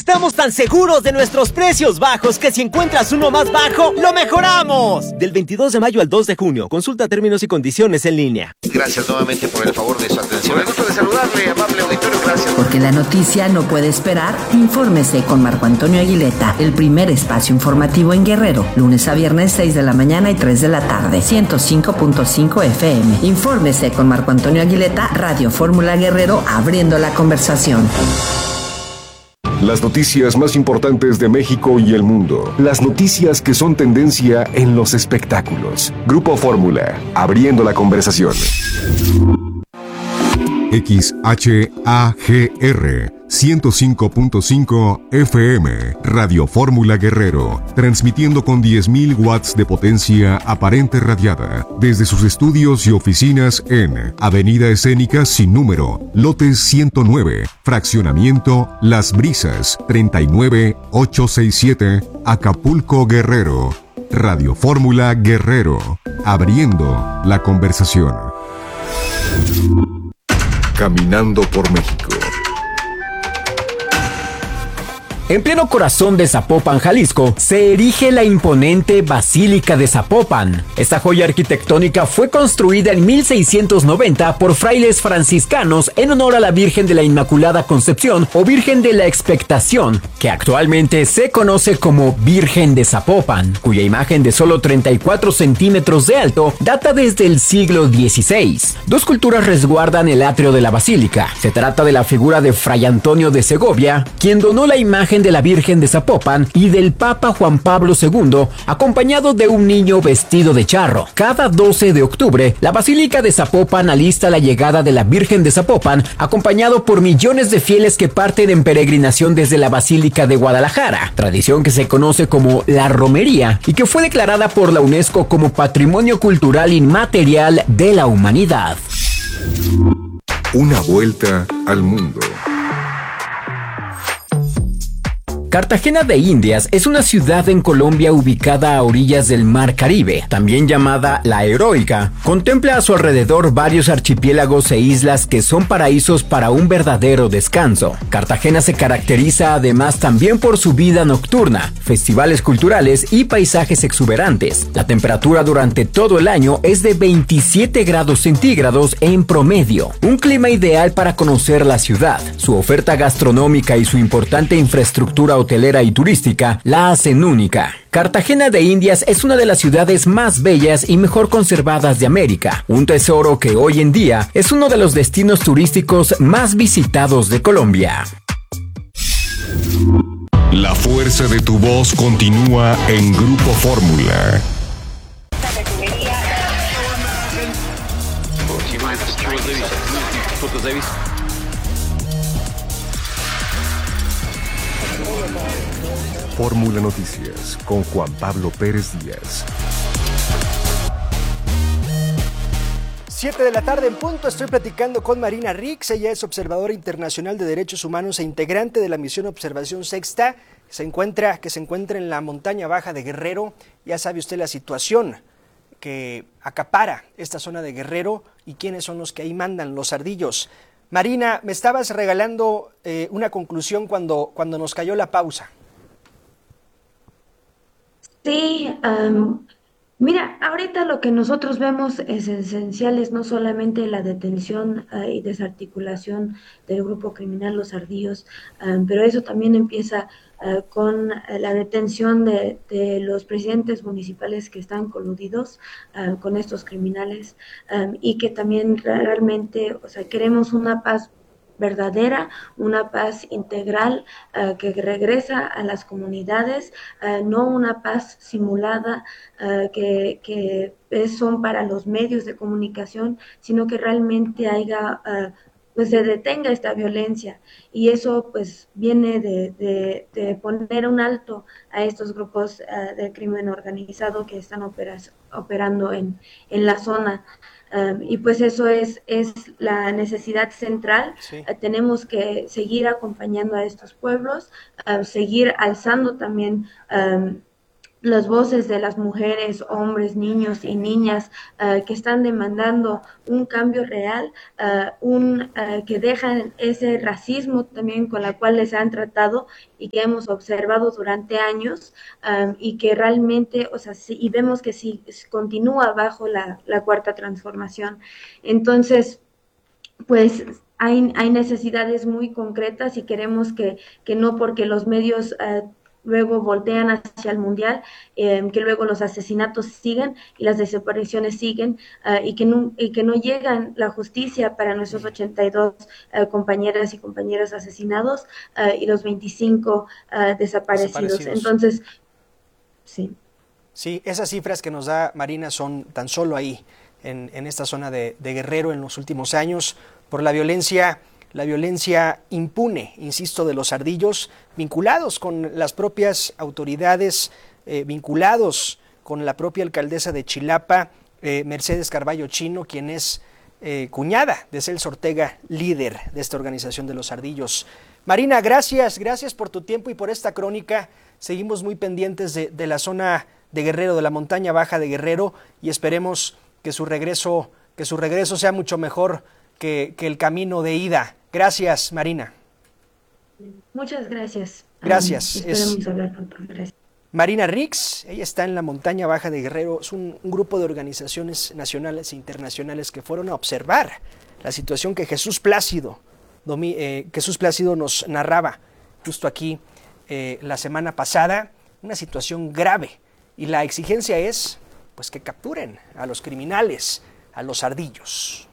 Estamos tan seguros de nuestros precios bajos que si encuentras uno más bajo, ¡lo mejoramos! Del 22 de mayo al 2 de junio. Consulta términos y condiciones en línea. Gracias nuevamente por el favor de su atención. Me gusta de saludarle, amable auditorio, gracias. Porque la noticia no puede esperar, infórmese con Marco Antonio Aguileta, el primer espacio informativo en Guerrero, lunes a viernes 6 de la mañana y 3 de la tarde, 105.5 FM. Infórmese con Marco Antonio Aguileta, Radio Fórmula Guerrero, abriendo la conversación. Las noticias más importantes de México y el mundo. Las noticias que son tendencia en los espectáculos. Grupo Fórmula, abriendo la conversación. XHAGR 105.5 FM, Radio Fórmula Guerrero, transmitiendo con 10.000 watts de potencia aparente radiada desde sus estudios y oficinas en Avenida Escénica sin número, lote 109, fraccionamiento Las Brisas, 39867, Acapulco, Guerrero. Radio Fórmula Guerrero, abriendo la conversación. Caminando por México. En pleno corazón de Zapopan, Jalisco, se erige la imponente Basílica de Zapopan. Esta joya arquitectónica fue construida en 1690 por frailes franciscanos en honor a la Virgen de la Inmaculada Concepción o Virgen de la Expectación, que actualmente se conoce como Virgen de Zapopan, cuya imagen de solo 34 centímetros de alto data desde el siglo XVI. Dos culturas resguardan el atrio de la basílica. Se trata de la figura de Fray Antonio de Segovia, quien donó la imagen de la Virgen de Zapopan, y del Papa Juan Pablo II, acompañado de un niño vestido de charro. Cada 12 de octubre, la Basílica de Zapopan alista la llegada de la Virgen de Zapopan, acompañado por millones de fieles que parten en peregrinación desde la Basílica de Guadalajara, tradición que se conoce como la romería y que fue declarada por la UNESCO como Patrimonio Cultural Inmaterial de la Humanidad. Una vuelta al mundo. Cartagena de Indias es una ciudad en Colombia ubicada a orillas del Mar Caribe, también llamada La Heroica. Contempla a su alrededor varios archipiélagos e islas que son paraísos para un verdadero descanso. Cartagena se caracteriza además también por su vida nocturna, festivales culturales y paisajes exuberantes. La temperatura durante todo el año es de 27 grados centígrados en promedio, un clima ideal para conocer la ciudad. Su oferta gastronómica y su importante infraestructura hotelera y turística la hacen única. Cartagena de Indias es una de las ciudades más bellas y mejor conservadas de América, un tesoro que hoy en día es uno de los destinos turísticos más visitados de Colombia. La fuerza de tu voz continúa en Grupo Fórmula. Fórmula Noticias con Juan Pablo Pérez Díaz. 7 de la tarde en punto, estoy platicando con Marina Rix. Ella es observadora internacional de derechos humanos e integrante de la misión Observación Sexta, que se encuentra en la montaña baja de Guerrero. Ya sabe usted la situación que acapara esta zona de Guerrero y quiénes son los que ahí mandan, los ardillos. Marina, me estabas regalando una conclusión cuando nos cayó la pausa. Sí, mira, ahorita lo que nosotros vemos es esencial, es no solamente la detención y desarticulación del grupo criminal Los Ardillos, pero eso también empieza con la detención de los presidentes municipales que están coludidos con estos criminales, y que también realmente, o sea, queremos una paz verdadera, una paz integral que regresa a las comunidades, no una paz simulada que son para los medios de comunicación, sino que realmente haya pues se detenga esta violencia, y eso pues viene de poner un alto a estos grupos de crimen organizado que están operando en la zona. Y pues eso es la necesidad central. Sí. Tenemos que seguir acompañando a estos pueblos, seguir alzando también las voces de las mujeres, hombres, niños y niñas que están demandando un cambio real, que dejan ese racismo también con la cual les han tratado y que hemos observado durante años, y que realmente, y vemos que si continúa bajo la cuarta transformación. Entonces, pues hay necesidades muy concretas y queremos que no porque los medios luego voltean hacia el mundial, que luego los asesinatos siguen y las desapariciones siguen, y que no llegan la justicia para nuestros 82 compañeras y compañeros asesinados, y los 25 desaparecidos. Entonces, sí. Sí, esas cifras que nos da Marina son tan solo ahí, en esta zona de Guerrero en los últimos años, por la violencia impune, insisto, de los ardillos, vinculados con las propias autoridades, vinculados con la propia alcaldesa de Chilapa, Mercedes Carballo Chino, quien es cuñada de Celso Ortega, líder de esta organización de los ardillos. Marina, gracias por tu tiempo y por esta crónica. Seguimos muy pendientes de la zona de Guerrero, de la montaña baja de Guerrero, y esperemos que su regreso sea mucho mejor que el camino de ida. Gracias, Marina. Muchas gracias. Gracias. Esperemos hablar pronto. Gracias. Marina Rix, ella está en la montaña baja de Guerrero. Es un grupo de organizaciones nacionales e internacionales que fueron a observar la situación que Jesús Plácido nos narraba justo aquí la semana pasada. Una situación grave, y la exigencia es pues que capturen a los criminales, a los ardillos.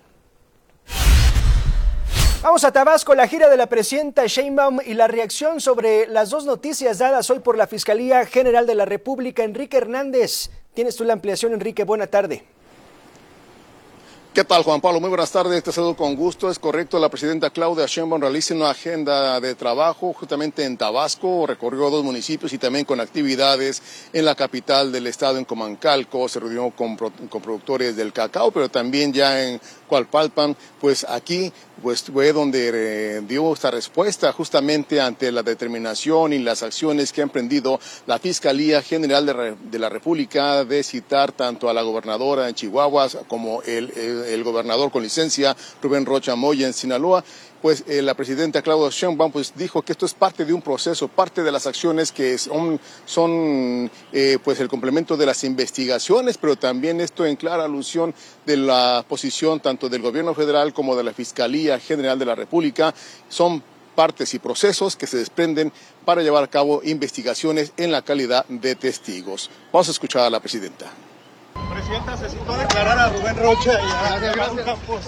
Vamos a Tabasco, la gira de la presidenta Sheinbaum y la reacción sobre las dos noticias dadas hoy por la Fiscalía General de la República. Enrique Hernández, tienes tú la ampliación, Enrique, buena tarde. ¿Qué tal, Juan Pablo? Muy buenas tardes, te saludo con gusto. Es correcto, la presidenta Claudia Sheinbaum realiza una agenda de trabajo justamente en Tabasco, recorrió 2 municipios y también con actividades en la capital del estado, en Comancalco, se reunió con productores del cacao, pero también ya en Cualpalpan, pues aquí pues fue donde dio esta respuesta justamente ante la determinación y las acciones que ha emprendido la Fiscalía General de la República de citar tanto a la gobernadora en Chihuahua como el gobernador con licencia, Rubén Rocha Moya, en Sinaloa. Pues la presidenta Claudia Sheinbaum pues dijo que esto es parte de un proceso, parte de las acciones que son pues el complemento de las investigaciones, pero también esto en clara alusión de la posición tanto del gobierno federal como de la Fiscalía General de la República. Son partes y procesos que se desprenden para llevar a cabo investigaciones en la calidad de testigos. Vamos a escuchar a la presidenta. Presidenta, se citó a declarar a Rubén Rocha y a Raúl Campos.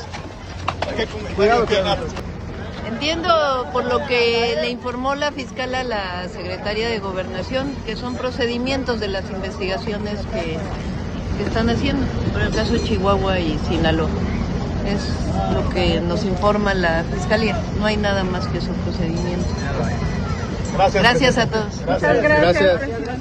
Entiendo por lo que le informó la fiscal a la secretaria de Gobernación que son procedimientos de las investigaciones que están haciendo por el caso de Chihuahua y Sinaloa. Es lo que nos informa la fiscalía. No hay nada más que esos procedimientos. Gracias a todos. Gracias.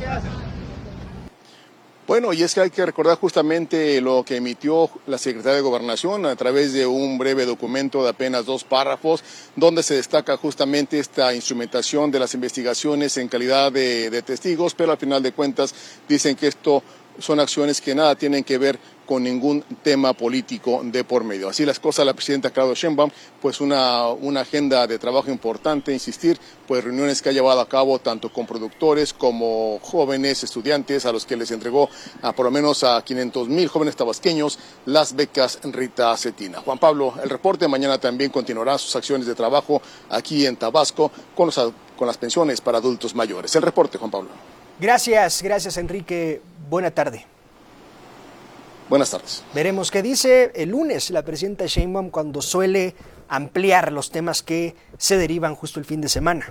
Bueno, y es que hay que recordar justamente lo que emitió la Secretaría de Gobernación a través de un breve documento de apenas 2 párrafos, donde se destaca justamente esta instrumentación de las investigaciones en calidad de testigos, pero al final de cuentas dicen que esto son acciones que nada tienen que ver con ningún tema político de por medio. Así las cosas, la presidenta Claudia Sheinbaum, pues una agenda de trabajo importante, insistir, pues reuniones que ha llevado a cabo tanto con productores como jóvenes estudiantes, a los que les entregó a por lo menos a 500,000 jóvenes tabasqueños las becas Rita Cetina. Juan Pablo, el reporte mañana también continuará sus acciones de trabajo aquí en Tabasco con las pensiones para adultos mayores. El reporte, Juan Pablo. Gracias Enrique, buena tarde. Buenas tardes. Veremos qué dice el lunes la presidenta Sheinbaum cuando suele ampliar los temas que se derivan justo el fin de semana.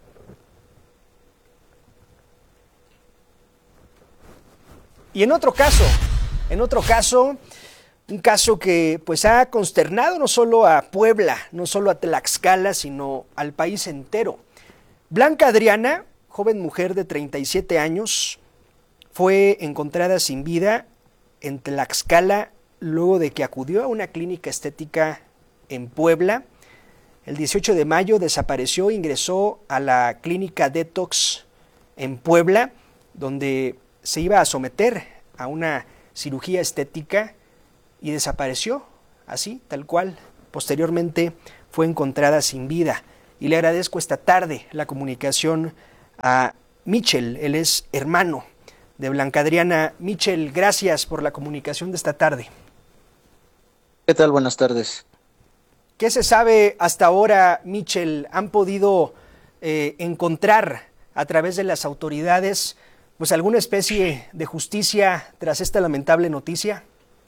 Y en otro caso, un caso que pues ha consternado no solo a Puebla, no solo a Tlaxcala, sino al país entero. Blanca Adriana, joven mujer de 37 años, fue encontrada sin vida en Tlaxcala luego de que acudió a una clínica estética en Puebla. El 18 de mayo desapareció, ingresó a la clínica Detox en Puebla, donde se iba a someter a una cirugía estética y desapareció, así, tal cual. Posteriormente fue encontrada sin vida. Y le agradezco esta tarde la comunicación a Michel, él es hermano de Blanca Adriana. Michel, gracias por la comunicación de esta tarde. ¿Qué tal? Buenas tardes. ¿Qué se sabe hasta ahora, Michel? ¿Han podido encontrar a través de las autoridades pues alguna especie de justicia tras esta lamentable noticia?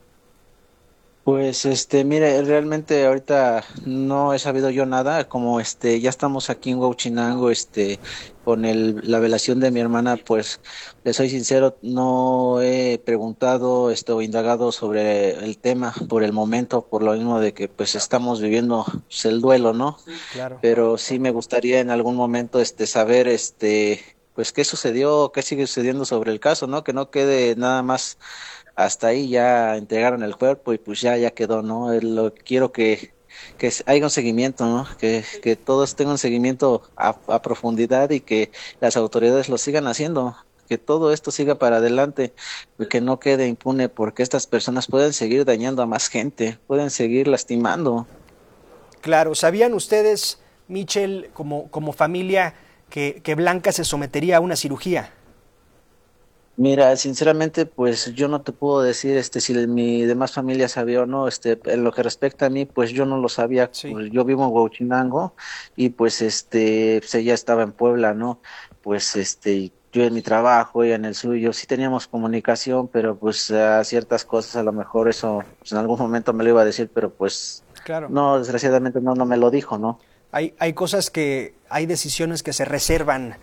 Pues mire, realmente ahorita no he sabido yo nada, como ya estamos aquí en Huauchinango, con la velación de mi hermana, pues le soy sincero, no he preguntado o indagado sobre el tema por el momento, por lo mismo de que pues estamos viviendo pues, el duelo, ¿no? Claro. Pero sí me gustaría en algún momento saber pues qué sucedió, qué sigue sucediendo sobre el caso, ¿no? Que no quede nada más hasta ahí, ya entregaron el cuerpo y pues ya quedó, ¿no? Quiero que haya un seguimiento, ¿no? Que todos tengan un seguimiento a profundidad y que las autoridades lo sigan haciendo, que todo esto siga para adelante y que no quede impune, porque estas personas pueden seguir dañando a más gente, pueden seguir lastimando. Claro, ¿sabían ustedes, Michel, como familia, que Blanca se sometería a una cirugía? Mira, sinceramente, pues yo no te puedo decir si mi demás familia sabía o no. En lo que respecta a mí, pues yo no lo sabía. Sí. Pues, yo vivo en Huauchinango y pues pues ella estaba en Puebla, ¿no? Pues yo en mi trabajo, ella en el suyo, sí teníamos comunicación, pero pues a ciertas cosas a lo mejor eso pues, en algún momento me lo iba a decir, pero pues Claro. no, desgraciadamente no me lo dijo, ¿no? Hay cosas hay decisiones que se reservan,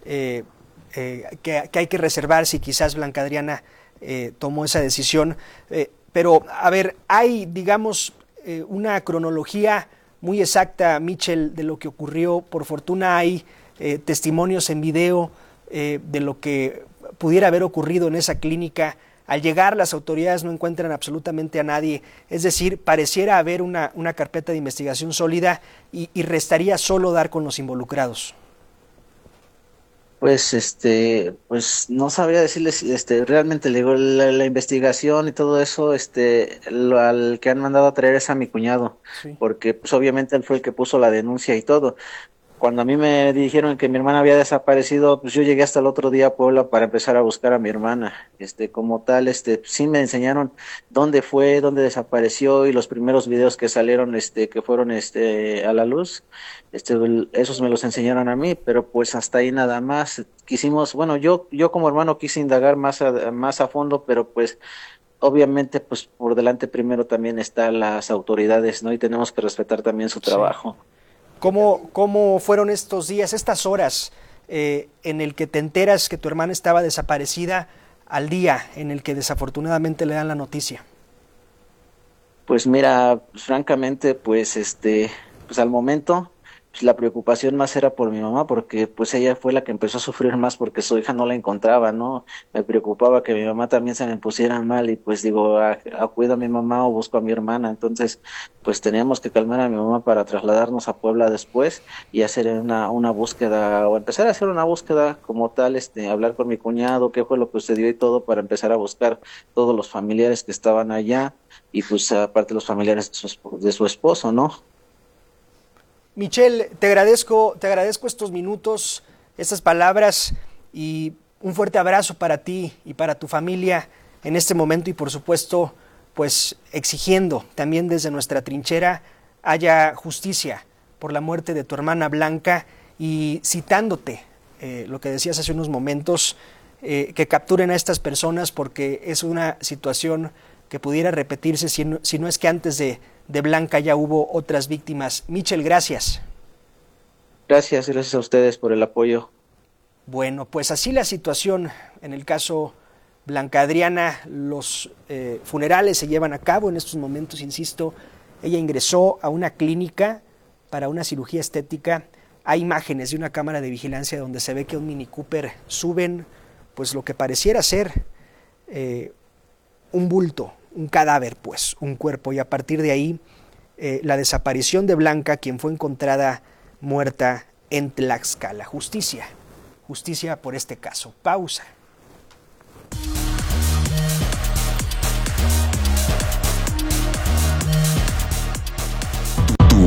que hay que reservar si quizás Blanca Adriana tomó esa decisión. Pero, a ver, hay, digamos, una cronología muy exacta, Michel, de lo que ocurrió. Por fortuna hay testimonios en video de lo que pudiera haber ocurrido en esa clínica. Al llegar, las autoridades no encuentran absolutamente a nadie. Es decir, pareciera haber una carpeta de investigación sólida y restaría solo dar con los involucrados. Pues pues no sabría decirles, realmente le digo, la investigación y todo eso, al que han mandado a traer es a mi cuñado, Sí. porque pues obviamente él fue el que puso la denuncia y todo. Cuando a mí me dijeron que mi hermana había desaparecido, pues yo llegué hasta el otro día a Puebla para empezar a buscar a mi hermana. Como tal, sí me enseñaron dónde fue, dónde desapareció y los primeros videos que salieron, que fueron, a la luz, esos me los enseñaron a mí, pero pues hasta ahí nada más. Quisimos, bueno, yo como hermano quise indagar más a fondo, pero pues obviamente pues por delante primero también están las autoridades, ¿no? Y tenemos que respetar también su trabajo. Sí. ¿Cómo fueron estos días, estas horas en el que te enteras que tu hermana estaba desaparecida al día en el que desafortunadamente le dan la noticia? Pues mira, pues, francamente, pues pues al momento, pues la preocupación más era por mi mamá, porque pues ella fue la que empezó a sufrir más porque su hija no la encontraba, ¿no? Me preocupaba que mi mamá también se me pusiera mal y pues digo, cuido a mi mamá o busco a mi hermana. Entonces, pues teníamos que calmar a mi mamá para trasladarnos a Puebla después y hacer una búsqueda, o empezar a hacer una búsqueda como tal, hablar con mi cuñado, qué fue lo que sucedió y todo, para empezar a buscar todos los familiares que estaban allá y pues aparte los familiares de su esposo, ¿no? Michel, te agradezco estos minutos, estas palabras y un fuerte abrazo para ti y para tu familia en este momento y por supuesto, pues exigiendo también desde nuestra trinchera haya justicia por la muerte de tu hermana Blanca y citándote lo que decías hace unos momentos, que capturen a estas personas porque es una situación que pudiera repetirse si no es que antes de Blanca ya hubo otras víctimas. Michel, gracias. Gracias a ustedes por el apoyo. Bueno, pues así la situación en el caso Blanca Adriana. Los funerales se llevan a cabo en estos momentos, insisto. Ella ingresó a una clínica para una cirugía estética. Hay imágenes de una cámara de vigilancia donde se ve que un Mini Cooper suben pues lo que pareciera ser un bulto, un cadáver, pues, un cuerpo, y a partir de ahí la desaparición de Blanca, quien fue encontrada muerta en Tlaxcala. Justicia por este caso. Pausa.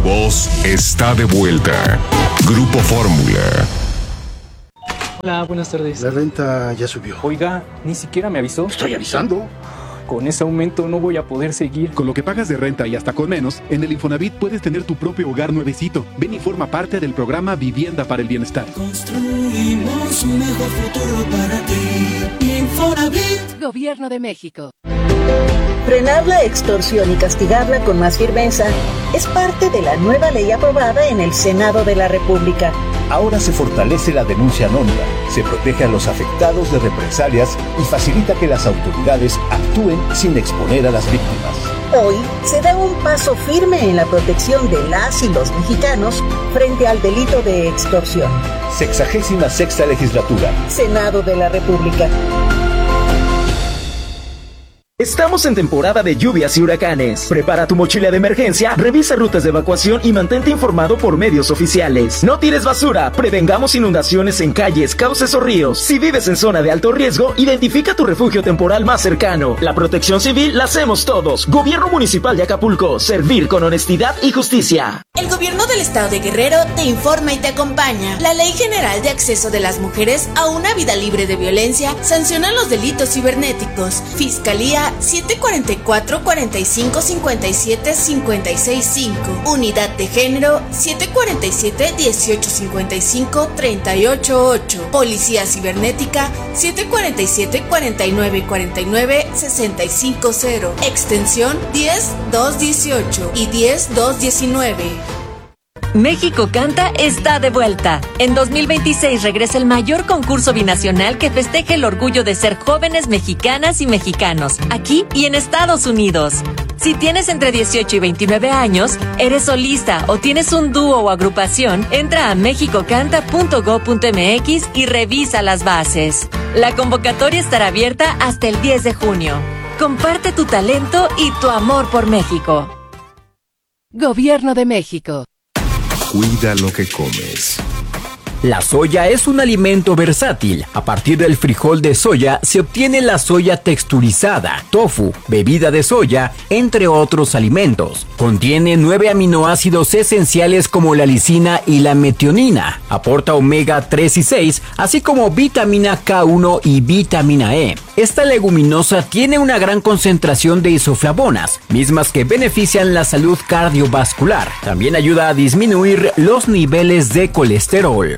voz está de vuelta. Grupo Fórmula. Hola, buenas tardes. La renta ya subió. Oiga, ni siquiera me avisó. Estoy avisando. Con ese aumento no voy a poder seguir. Con lo que pagas de renta y hasta con menos, en el Infonavit puedes tener tu propio hogar nuevecito. Ven y forma parte del programa Vivienda para el Bienestar. Construimos un mejor futuro para ti. Infonavit. Gobierno de México. Frenar la extorsión y castigarla con más firmeza es parte de la nueva ley aprobada en el Senado de la República. Ahora se fortalece la denuncia anónima, se protege a los afectados de represalias y facilita que las autoridades actúen sin exponer a las víctimas. Hoy se da un paso firme en la protección de las y los mexicanos frente al delito de extorsión. 66ª legislatura. Senado de la República. Estamos en temporada de lluvias y huracanes. Prepara tu mochila de emergencia, revisa rutas de evacuación y mantente informado por medios oficiales. No tires basura, prevengamos inundaciones en calles, cauces o ríos. Si vives en zona de alto riesgo, identifica tu refugio temporal más cercano. La protección civil la hacemos todos. Gobierno Municipal de Acapulco, servir con honestidad y justicia. El Gobierno del Estado de Guerrero te informa y te acompaña. La Ley General de Acceso de las Mujeres a una Vida Libre de Violencia sanciona los delitos cibernéticos. Fiscalía 744-4557-565. Unidad de Género 747-1855-388. Policía Cibernética 747-4949-650. Extensión 10218 y 10219. México Canta está de vuelta. En 2026 regresa el mayor concurso binacional que festeja el orgullo de ser jóvenes mexicanas y mexicanos, aquí y en Estados Unidos. Si tienes entre 18 y 29 años, eres solista o tienes un dúo o agrupación, entra a mexicocanta.go.mx y revisa las bases. La convocatoria estará abierta hasta el 10 de junio. Comparte tu talento y tu amor por México. Gobierno de México. Cuida lo que comes. La soya es un alimento versátil. A partir del frijol de soya se obtiene la soya texturizada, tofu, bebida de soya, entre otros alimentos. Contiene 9 aminoácidos esenciales como la lisina y la metionina. Aporta omega 3 y 6, así como vitamina K1 y vitamina E. Esta leguminosa tiene una gran concentración de isoflavonas, mismas que benefician la salud cardiovascular. También ayuda a disminuir los niveles de colesterol.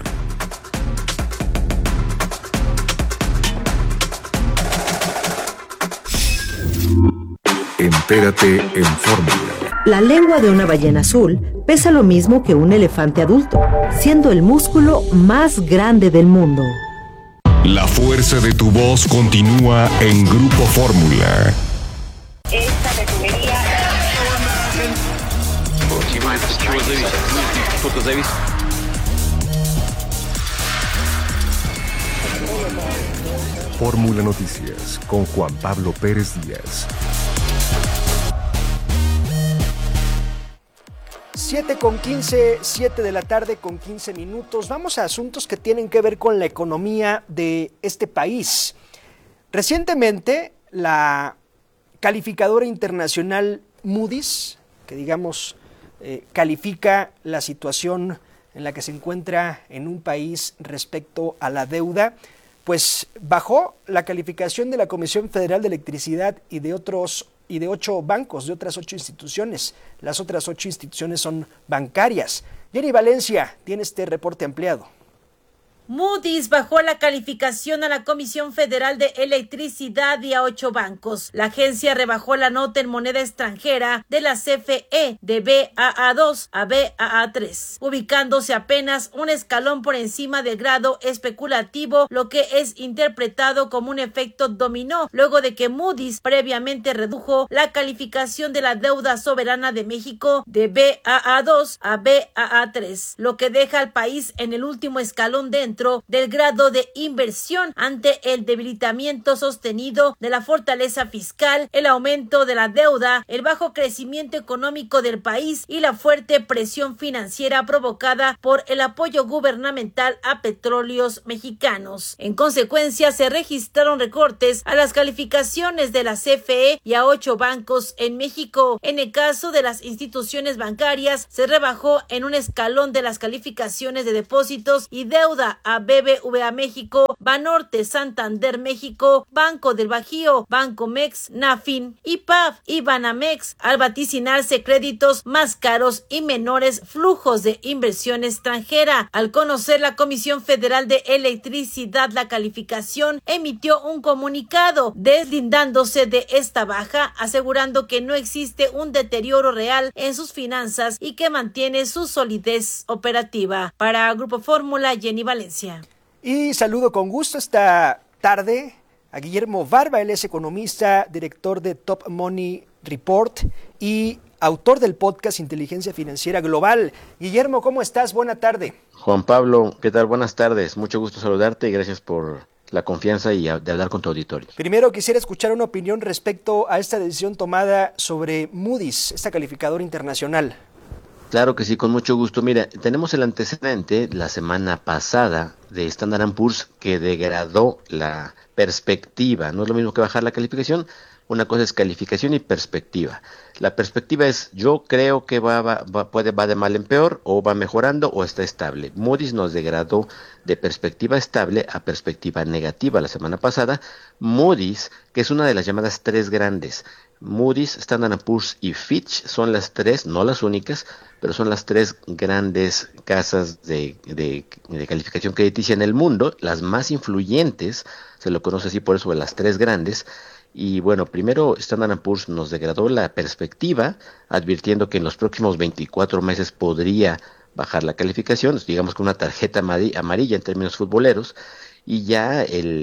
Entérate en Fórmula. La lengua de una ballena azul pesa lo mismo que un elefante adulto, siendo el músculo más grande del mundo. La fuerza de tu voz continúa en Grupo Fórmula. Esta refinería. Fórmula Noticias con Juan Pablo Pérez Díaz. 7 de la tarde con 15 minutos. Vamos a asuntos que tienen que ver con la economía de este país. Recientemente, la calificadora internacional Moody's, que digamos califica la situación en la que se encuentra en un país respecto a la deuda, pues bajó la calificación de la Comisión Federal de Electricidad y de 8 bancos, de otras 8 instituciones. Las otras 8 instituciones son bancarias. Jenny Valencia tiene este reporte ampliado. Moody's bajó la calificación a la Comisión Federal de Electricidad y a 8 bancos. La agencia rebajó la nota en moneda extranjera de la CFE de Baa2 a Baa3, ubicándose apenas un escalón por encima del grado especulativo, lo que es interpretado como un efecto dominó, luego de que Moody's previamente redujo la calificación de la deuda soberana de México de Baa2 a Baa3, lo que deja al país en el último escalón dentro dentro del grado de inversión ante el debilitamiento sostenido de la fortaleza fiscal, el aumento de la deuda, el bajo crecimiento económico del país y la fuerte presión financiera provocada por el apoyo gubernamental a petróleos mexicanos. En consecuencia, se registraron recortes a las calificaciones de la CFE y a 8 bancos en México. En el caso de las instituciones bancarias, se rebajó en un escalón de las calificaciones de depósitos y deuda a BBVA México, Banorte, Santander México, Banco del Bajío, Bancomex, Nafin, IPAF y Banamex, al vaticinarse créditos más caros y menores flujos de inversión extranjera. Al conocer la Comisión Federal de Electricidad la calificación, emitió un comunicado deslindándose de esta baja, asegurando que no existe un deterioro real en sus finanzas y que mantiene su solidez operativa. Para Grupo Fórmula, Jenny Valencia. Y saludo con gusto esta tarde a Guillermo Barba. Él es economista, director de Top Money Report y autor del podcast Inteligencia Financiera Global. Guillermo, ¿cómo estás? Buena tarde. Juan Pablo, ¿qué tal? Buenas tardes. Mucho gusto saludarte y gracias por la confianza y de hablar con tu auditorio. Primero quisiera escuchar una opinión respecto a esta decisión tomada sobre Moody's, esta calificadora internacional. Claro que sí, con mucho gusto. Mira, tenemos el antecedente la semana pasada de Standard & Poor's que degradó la perspectiva. No es lo mismo que bajar la calificación. Una cosa es calificación y perspectiva. La perspectiva es, yo creo que va de mal en peor, o va mejorando, o está estable. Moody's nos degradó de perspectiva estable a perspectiva negativa la semana pasada. Moody's, que es una de las llamadas 3 grandes, Moody's, Standard & Poor's y Fitch son las 3, no las únicas, pero son las 3 grandes casas de calificación crediticia en el mundo, las más influyentes, se lo conoce así por eso de las 3 grandes. Y bueno, primero Standard & Poor's nos degradó la perspectiva, advirtiendo que en los próximos 24 meses podría bajar la calificación, digamos con una tarjeta amarilla en términos futboleros, y ya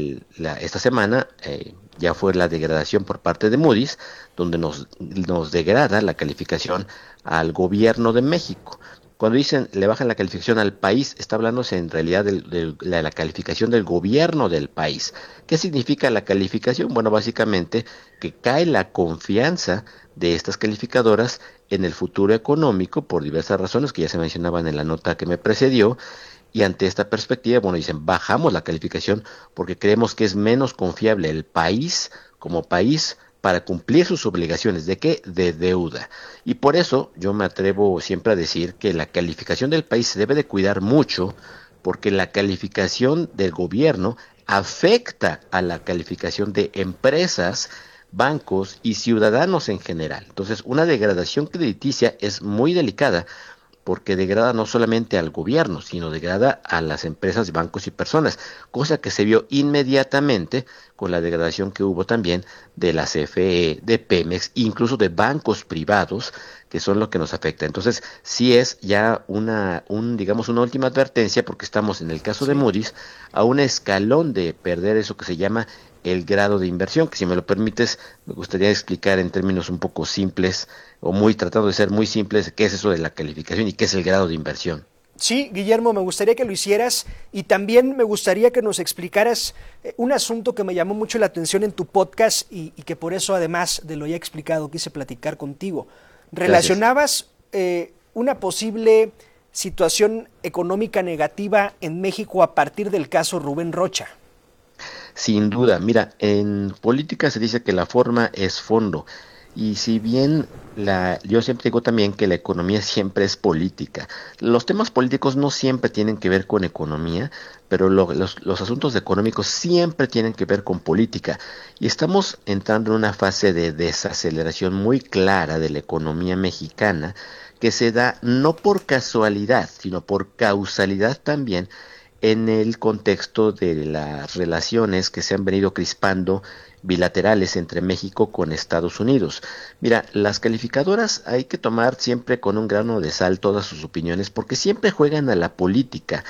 esta semana ya fue la degradación por parte de Moody's, donde nos degrada la calificación al gobierno de México. Cuando dicen le bajan la calificación al país, está hablándose en realidad de la calificación del gobierno del país. ¿Qué significa la calificación? Bueno, básicamente que cae la confianza de estas calificadoras en el futuro económico por diversas razones que ya se mencionaban en la nota que me precedió. Y ante esta perspectiva, bueno, dicen bajamos la calificación porque creemos que es menos confiable el país como país para cumplir sus obligaciones. ¿De qué? De deuda. Y por eso yo me atrevo siempre a decir que la calificación del país se debe de cuidar mucho, porque la calificación del gobierno afecta a la calificación de empresas, bancos y ciudadanos en general. Entonces, una degradación crediticia es muy delicada, porque degrada no solamente al gobierno, sino degrada a las empresas, bancos y personas, cosa que se vio inmediatamente con la degradación que hubo también de la CFE, de Pemex, incluso de bancos privados, que son lo que nos afecta. Entonces, sí es ya una última advertencia, porque estamos en el caso de Moody's a un escalón de perder eso que se llama el grado de inversión, que si me lo permites, me gustaría explicar en términos un poco simples, o tratando de ser muy simples, qué es eso de la calificación y qué es el grado de inversión. Sí, Guillermo, me gustaría que lo hicieras y también me gustaría que nos explicaras un asunto que me llamó mucho la atención en tu podcast y que por eso, además de lo ya explicado, quise platicar contigo. Relacionabas una posible situación económica negativa en México a partir del caso Rubén Rocha. Sin duda, mira, en política se dice que la forma es fondo, y si bien yo siempre digo también que la economía siempre es política. Los temas políticos no siempre tienen que ver con economía, pero los asuntos económicos siempre tienen que ver con política, y estamos entrando en una fase de desaceleración muy clara de la economía mexicana, que se da no por casualidad, sino por causalidad también, en el contexto de las relaciones que se han venido crispando bilaterales entre México con Estados Unidos. Mira, las calificadoras hay que tomar siempre con un grano de sal todas sus opiniones, porque siempre juegan a la política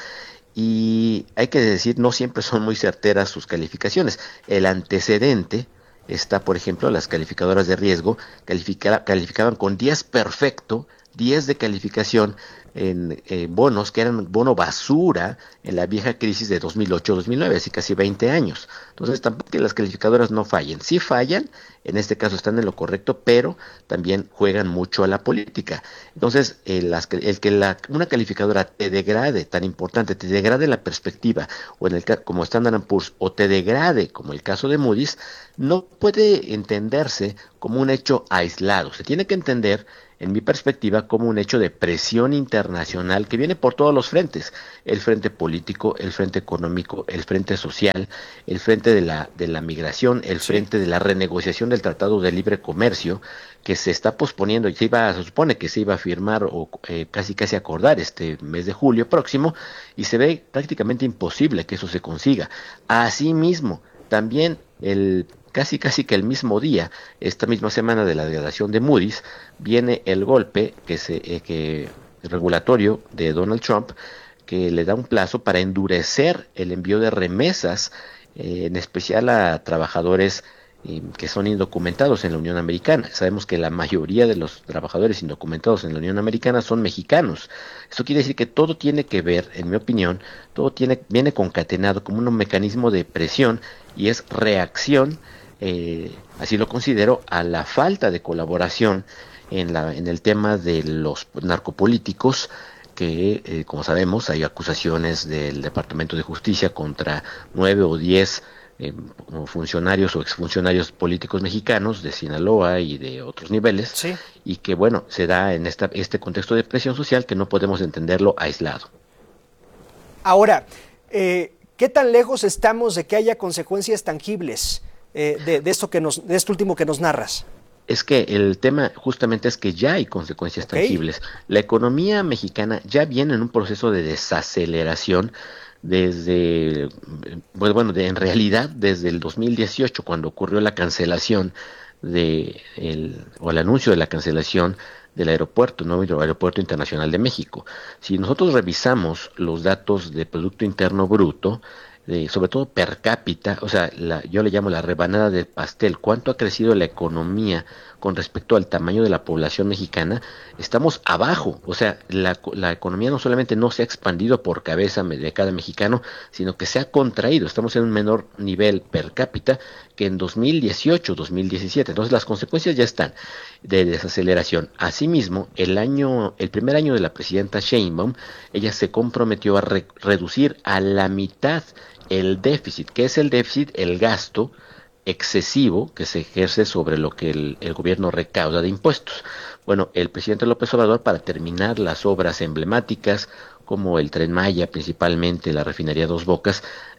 y hay que decir, no siempre son muy certeras sus calificaciones. El antecedente está, por ejemplo, las calificadoras de riesgo calificaban con 10 perfecto 10 de calificación en bonos que eran bono basura en la vieja crisis de 2008-2009, así casi 20 años. Entonces tampoco que las calificadoras no fallen, sí fallan, en este caso están en lo correcto, pero también juegan mucho a la política. Entonces una calificadora te degrade, tan importante, te degrade la perspectiva, o como Standard & Poor's, o te degrade, como el caso de Moody's, no puede entenderse como un hecho aislado. Se tiene que entender, en mi perspectiva, como un hecho de presión internacional que viene por todos los frentes: el frente político, el frente económico, el frente social, el frente de la migración, el frente de la renegociación del Tratado de Libre Comercio, que se está posponiendo y se supone que se iba a firmar o casi acordar este mes de julio próximo, y se ve prácticamente imposible que eso se consiga. Asimismo, también casi que el mismo día, esta misma semana de la degradación de Moody's, viene el golpe regulatorio de Donald Trump, que le da un plazo para endurecer el envío de remesas, en especial a trabajadores que son indocumentados en la Unión Americana. Sabemos que la mayoría de los trabajadores indocumentados en la Unión Americana son mexicanos. Esto quiere decir que todo tiene que ver, en mi opinión, viene concatenado como un mecanismo de presión, y es reacción, así lo considero, a la falta de colaboración en el tema de los narcopolíticos, que como sabemos hay acusaciones del Departamento de Justicia contra 9 o 10 funcionarios o exfuncionarios políticos mexicanos de Sinaloa y de otros niveles, sí, y que bueno, se da en este contexto de presión social que no podemos entenderlo aislado. Ahora, ¿qué tan lejos estamos de que haya consecuencias tangibles de esto último que nos narras? Es que el tema justamente es que ya hay consecuencias tangibles. La economía mexicana ya viene en un proceso de desaceleración desde, en realidad desde el 2018, cuando ocurrió la cancelación o el anuncio de la cancelación del aeropuerto, nuevo Aeropuerto Internacional de México. Si nosotros revisamos los datos de Producto Interno Bruto, sobre todo per cápita, o sea, yo le llamo la rebanada del pastel, cuánto ha crecido la economía con respecto al tamaño de la población mexicana, estamos abajo. O sea, la economía no solamente no se ha expandido por cabeza de cada mexicano, sino que se ha contraído. Estamos en un menor nivel per cápita que en 2018, 2017. Entonces las consecuencias ya están de desaceleración. Asimismo, el primer año de la presidenta Sheinbaum, ella se comprometió a reducir a la mitad el déficit. ¿Qué es el déficit? El gasto excesivo que se ejerce sobre lo que el gobierno recauda de impuestos. Bueno, el presidente López Obrador, para terminar las obras emblemáticas como el Tren Maya, principalmente la refinería Dos Bocas,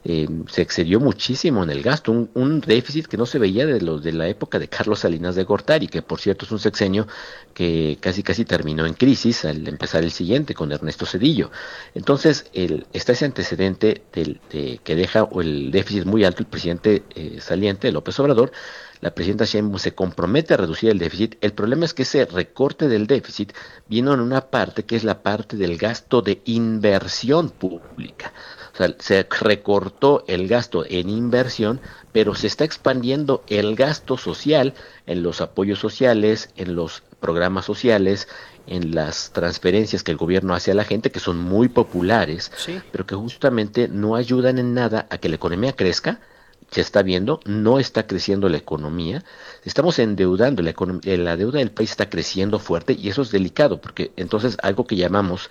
se excedió muchísimo en el gasto, un déficit que no se veía de la época de Carlos Salinas de Gortari, que por cierto es un sexenio que casi terminó en crisis al empezar el siguiente con Ernesto Zedillo. Entonces está ese antecedente que deja el déficit muy alto el presidente saliente, López Obrador. La presidenta Sheinbaum se compromete a reducir el déficit. El problema es que ese recorte del déficit vino en una parte que es la parte del gasto de inversión pública. O sea, se recortó el gasto en inversión, pero se está expandiendo el gasto social en los apoyos sociales, en los programas sociales, en las transferencias que el gobierno hace a la gente, que son muy populares, sí, pero que justamente no ayudan en nada a que la economía crezca. Se está viendo, no está creciendo la economía, estamos endeudando, la deuda del país está creciendo fuerte, y eso es delicado, porque entonces algo que llamamos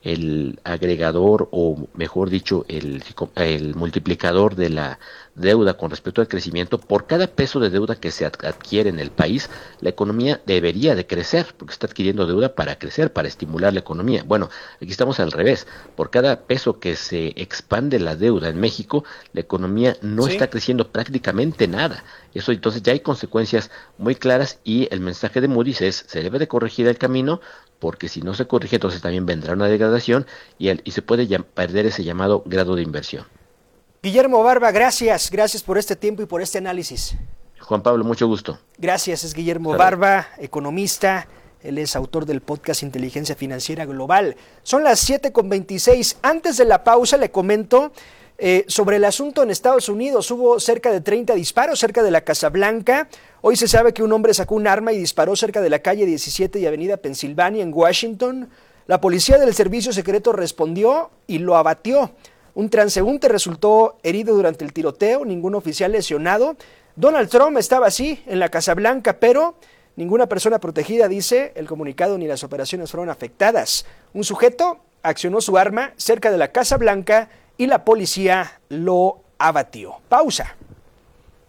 el agregador, o mejor dicho, el multiplicador de la deuda con respecto al crecimiento, por cada peso de deuda que se adquiere en el país, la economía debería de crecer, porque está adquiriendo deuda para crecer, para estimular la economía. Bueno, aquí estamos al revés. Por cada peso que se expande la deuda en México, la economía no está creciendo prácticamente nada. Eso, entonces ya hay consecuencias muy claras, y el mensaje de Moody's es: se debe de corregir el camino, porque si no se corrige, entonces también vendrá una degradación y se puede perder ese llamado grado de inversión. Guillermo Barba, gracias por este tiempo y por este análisis. Juan Pablo, mucho gusto. Gracias, es Guillermo Barba, economista. Él es autor del podcast Inteligencia Financiera Global. Son las 7:26. Antes de la pausa le comento Sobre el asunto en Estados Unidos, hubo cerca de 30 disparos cerca de la Casa Blanca. Hoy se sabe que un hombre sacó un arma y disparó cerca de la calle 17 y avenida Pensilvania en Washington. La policía del servicio secreto respondió y lo abatió. Un transeúnte resultó herido durante el tiroteo, ningún oficial lesionado. Donald Trump estaba así en la Casa Blanca, pero ninguna persona protegida, dice el comunicado, ni las operaciones fueron afectadas. Un sujeto accionó su arma cerca de la Casa Blanca y la policía lo abatió. Pausa.